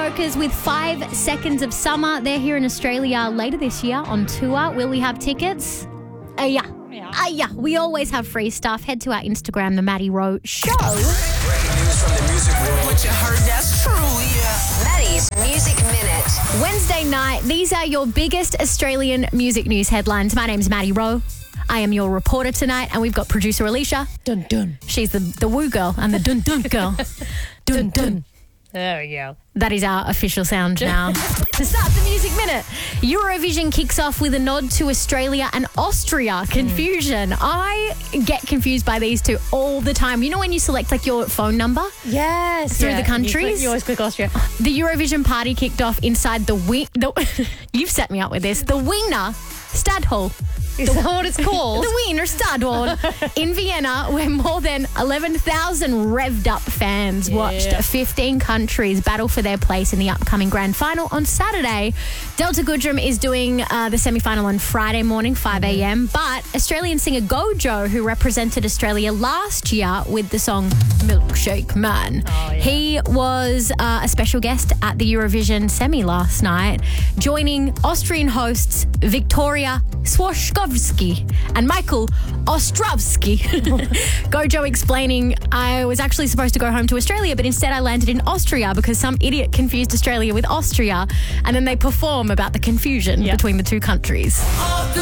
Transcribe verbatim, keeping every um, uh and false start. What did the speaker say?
Chainsmokers with Five Seconds of Summer. They're here in Australia later this year on tour. Will we have tickets? Uh, yeah. Yeah. Uh, yeah. We always have free stuff. Head to our Instagram, The Maddie Rowe Show. Breaking news from the music world. What you heard, that's true, yeah. Maddie's Music Minute. Wednesday night, these are your biggest Australian music news headlines. My name's Maddie Rowe. I am your reporter tonight, and we've got producer Alicia. Dun dun. She's the, the woo girl and the dun dun girl. Dun dun. There we go. That is our official sound now. To start the Music Minute, Eurovision kicks off with a nod to Australia and Austria. Confusion. Mm. I get confused by these two all the time. You know when you select like your phone number? Yes. Through yeah. the countries? You, click, you always click Austria. The Eurovision party kicked off inside the wing. The, you've set me up with this. The Wiener Stadthalle. Is that what it's called? The Wiener Stadthalle in Vienna, where more than eleven thousand revved up fans Yeah. watched fifteen countries battle for their place in the upcoming grand final on Saturday. Delta Goodrem is doing uh, the semi-final on Friday morning, five a.m. But Australian singer Gojo, who represented Australia last year with the song Milkshake Man, Oh, yeah. he was uh, a special guest at the Eurovision semi last night, joining Austrian hosts Victoria Swashkovsky and Michael Ostrovsky. Gojo explaining, I was actually supposed to go home to Australia, but instead I landed in Austria because some idiot confused Australia with Austria, and then they perform about the confusion Yep. between the two countries.